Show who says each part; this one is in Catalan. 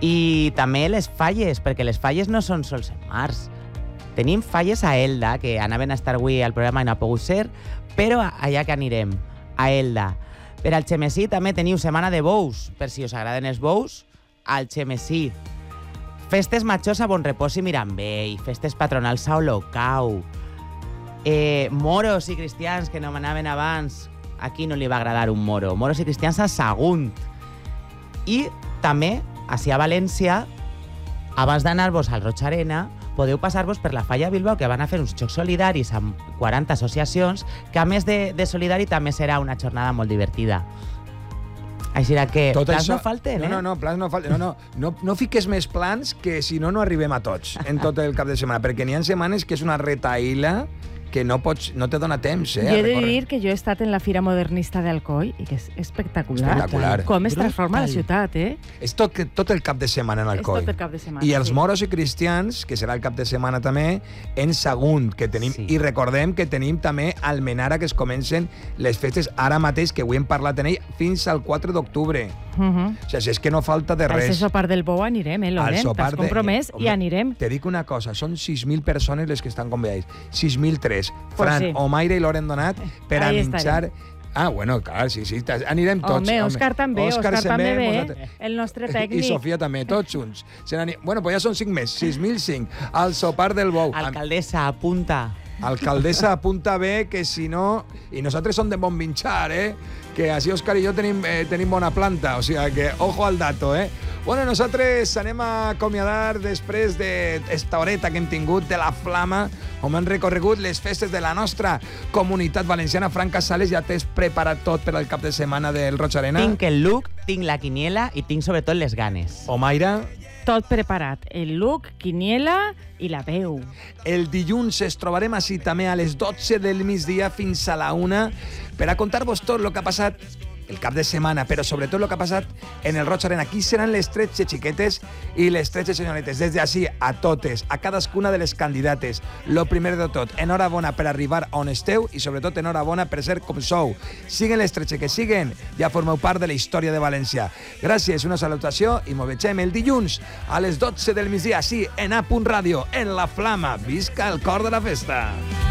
Speaker 1: I també les falles, perquè les falles no són sols en març. Tenim falles a Elda, que anaven a estar avui al programa i no ha pogut ser, però allà que anirem, a Elda. Per al Xemesí també teniu Setmana de Bous, per si us agraden els bous, al Xemesí. Festes majors a Bonrepòs i Mirambell, festes patronals a Olocau, moros i cristians que nomenaven abans, aquí no li va agradar un moro, moros i cristians a Sagunt. I també, així a València, abans d'anar-vos al Roig Arena, podeu passar-vos per la Falla Bilbao, que van a fer uns jocs solidaris amb 40 associacions, que a més de solidari també serà una jornada molt divertida. Així que plans no falten,
Speaker 2: No, plans no falten. No fiques més plans que si no arribem a tots en tot el cap de setmana, perquè n'hi ha setmanes que és una retaïla que no te dona temps.
Speaker 3: Jo he de dir que jo he estat en la Fira Modernista d'Alcoi i que és espectacular. Com es transforma la ciutat,
Speaker 2: És tot el cap de setmana en Alcoi.
Speaker 3: És tot el cap de setmana,
Speaker 2: I els moros i cristians, que serà el cap de setmana també, en Sagunt, que tenim. Sí. I recordem que tenim també a Almenara, que es comencen les festes ara mateix, que avui hem parlat en ell, fins al 4 d'octubre. O sigui, és que no falta de res.
Speaker 3: Al sopar del Bou anirem, Loren? T'has compromès i anirem.
Speaker 2: Te dic una cosa, són 6.000 persones les que estan convidades. 6.003. Fran, sí. Omaire i Loren Donat per a menjar... Bueno, clar, sí, anirem tots.
Speaker 3: Home, Òscar també ve, el nostre tècnic.
Speaker 2: I Sofia també, tots junts. Bueno, pues ja són 5 més, 6.005, al sopar del Bou.
Speaker 1: Alcaldessa, apunta.
Speaker 2: Alcaldessa, apunta bé, que si no... I nosaltres som de bon vinchar, que així Òscar i jo tenim bona planta, o sigui que ojo al dato, Bueno, nosaltres anem a acomiadar després d'esta horeta que hem tingut de la Flama, on hem recorregut les festes de la nostra comunitat valenciana. Fran Casales, ja t'has preparat tot per al cap de setmana del Roig Arena?
Speaker 1: Tinc el look, tinc la quiniela i tinc sobretot les ganes.
Speaker 2: Omaira?
Speaker 3: Tot preparat. El look, quiniela i la veu.
Speaker 2: El dilluns es trobarem així també a les 12 del migdia fins a la 1 per a contar-vos tot el que ha passat el cap de setmana, però sobretot el que ha passat en el Roig Arena. Aquí seran les 13 xiquetes i les 13 senyoretes. Des d'ací a totes, a cadascuna de les candidates. Lo primer de tot, enhorabona per arribar on esteu i sobretot enhorabona per ser com sou. Siguen les 13 que siguen, ja formeu part de la història de València. Gràcies, una salutació i mos vegem el dilluns a les 12 del migdia, així en A.Radio, en la Flama. Visca el cor de la festa!